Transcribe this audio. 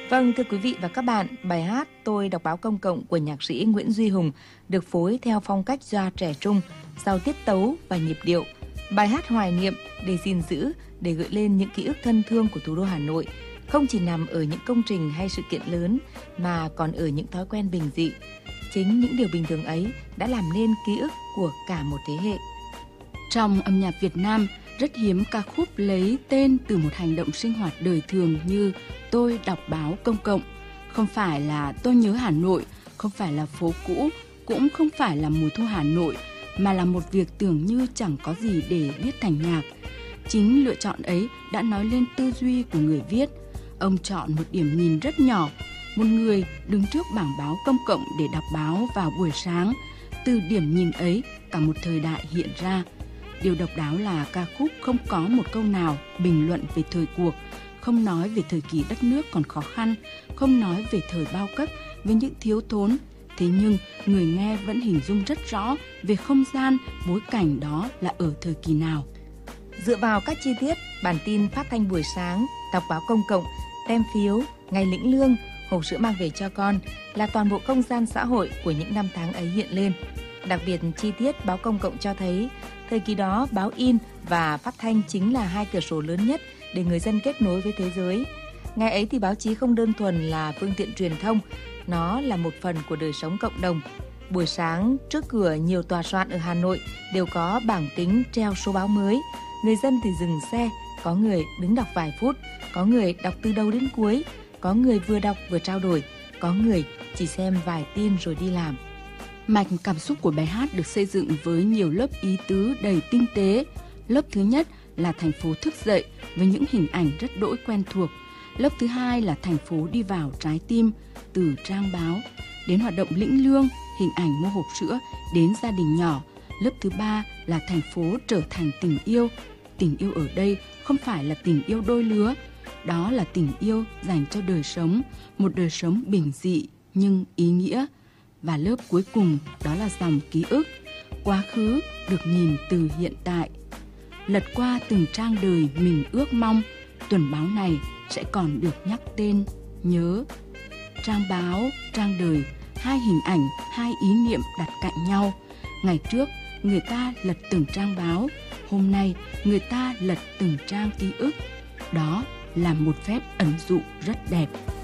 Vâng, thưa quý vị và các bạn, bài hát Tôi đọc báo công cộng của nhạc sĩ Nguyễn Duy Hùng được phối theo phong cách jazz trẻ trung, giàu tiết tấu và nhịp điệu. Bài hát hoài niệm để gìn giữ, để gợi lên những ký ức thân thương của thủ đô Hà Nội, không chỉ nằm ở những công trình hay sự kiện lớn mà còn ở những thói quen bình dị. Chính những điều bình thường ấy đã làm nên ký ức của cả một thế hệ. Trong âm nhạc Việt Nam, rất hiếm ca khúc lấy tên từ một hành động sinh hoạt đời thường như Tôi đọc báo công cộng. Không phải là Tôi nhớ Hà Nội, không phải là phố cũ, cũng không phải là mùa thu Hà Nội, mà là một việc tưởng như chẳng có gì để viết thành nhạc. Chính lựa chọn ấy đã nói lên tư duy của người viết. Ông chọn một điểm nhìn rất nhỏ, một người đứng trước bảng báo công cộng để đọc báo vào buổi sáng. Từ điểm nhìn ấy, cả một thời đại hiện ra. Điều độc đáo là ca khúc không có một câu nào bình luận về thời cuộc, không nói về thời kỳ đất nước còn khó khăn, không nói về thời bao cấp với những thiếu thốn. Thế nhưng người nghe vẫn hình dung rất rõ về không gian, bối cảnh đó là ở thời kỳ nào. Dựa vào các chi tiết, bản tin phát thanh buổi sáng, đọc báo công cộng, tem phiếu, ngày lĩnh lương, hộp sữa mang về cho con là toàn bộ không gian xã hội của những năm tháng ấy hiện lên. Đặc biệt, chi tiết báo công cộng cho thấy, thời kỳ đó báo in và phát thanh chính là hai cửa sổ lớn nhất để người dân kết nối với thế giới. Ngày ấy thì báo chí không đơn thuần là phương tiện truyền thông, nó là một phần của đời sống cộng đồng. Buổi sáng, trước cửa nhiều tòa soạn ở Hà Nội đều có bảng kính treo số báo mới. Người dân thì dừng xe, có người đứng đọc vài phút, có người đọc từ đầu đến cuối, có người vừa đọc vừa trao đổi, có người chỉ xem vài tin rồi đi làm. Mạch cảm xúc của bài hát được xây dựng với nhiều lớp ý tứ đầy tinh tế. Lớp thứ nhất là thành phố thức dậy với những hình ảnh rất đỗi quen thuộc. Lớp thứ hai là thành phố đi vào trái tim, từ trang báo đến hoạt động lĩnh lương, hình ảnh mua hộp sữa đến gia đình nhỏ. Lớp thứ ba là thành phố trở thành tình yêu. Tình yêu ở đây không phải là tình yêu đôi lứa, đó là tình yêu dành cho đời sống, một đời sống bình dị nhưng ý nghĩa. Và lớp cuối cùng đó là dòng ký ức, quá khứ được nhìn từ hiện tại. Lật qua từng trang đời mình ước mong, tuần báo này sẽ còn được nhắc tên, nhớ. Trang báo, trang đời, hai hình ảnh, hai ý niệm đặt cạnh nhau. Ngày trước, người ta lật từng trang báo, hôm nay người ta lật từng trang ký ức. Đó là một phép ẩn dụ rất đẹp.